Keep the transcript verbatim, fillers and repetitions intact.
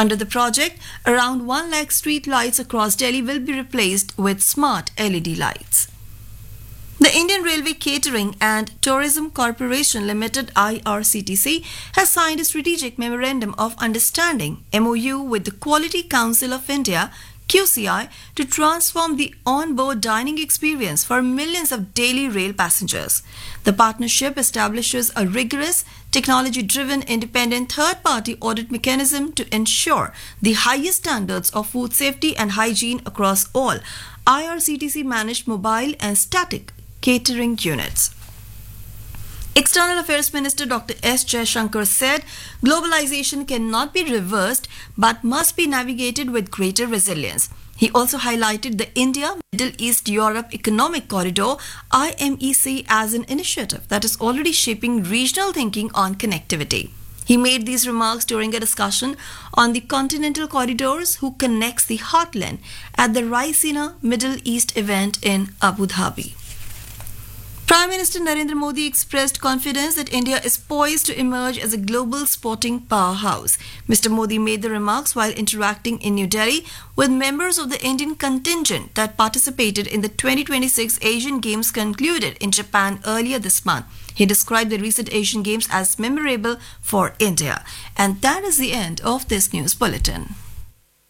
Under the project, around one lakh street lights across Delhi will be replaced with smart L E D lights. The Indian Railway Catering and Tourism Corporation Limited I R C T C has signed a strategic memorandum of understanding M O U with the Quality Council of India Q C I to transform the on-board dining experience for millions of daily rail passengers. The partnership establishes a rigorous, technology-driven, independent third-party audit mechanism to ensure the highest standards of food safety and hygiene across all I R C T C-managed mobile and static catering units. External Affairs Minister Doctor S. Jaishankar said globalization cannot be reversed but must be navigated with greater resilience. He also highlighted the India Middle East Europe Economic Corridor I M E C as an initiative that is already shaping regional thinking on connectivity. He made these remarks during a discussion on the Continental Corridors who connects the heartland at the Raisina Middle East event in Abu Dhabi. Prime Minister Narendra Modi expressed confidence that India is poised to emerge as a global sporting powerhouse. Mister Modi made the remarks while interacting in New Delhi with members of the Indian contingent that participated in the twenty twenty-six Asian Games concluded in Japan earlier this month. He described the recent Asian Games as memorable for India. And that is the end of this news bulletin.